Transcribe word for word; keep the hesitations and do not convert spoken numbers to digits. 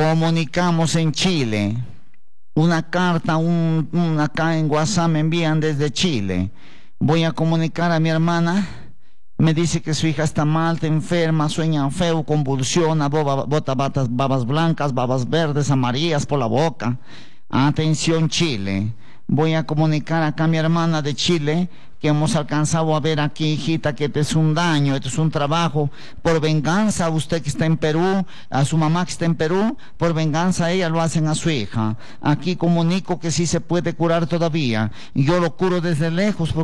Comunicamos en Chile. Una carta, un, un, acá en WhatsApp me envían desde Chile. Voy a comunicar a mi hermana. Me dice que su hija está mal, está enferma, sueña feo, convulsiona, boba, bota batas, babas blancas, babas verdes, amarillas por la boca. Atención Chile. Voy a comunicar acá a mi hermana de Chile que hemos alcanzado a ver aquí, hijita, que esto es un daño, esto es un trabajo. Por venganza, usted que está en Perú, a su mamá que está en Perú, por venganza ella lo hacen a su hija. Aquí comunico que sí se puede curar todavía. Yo lo curo desde lejos porque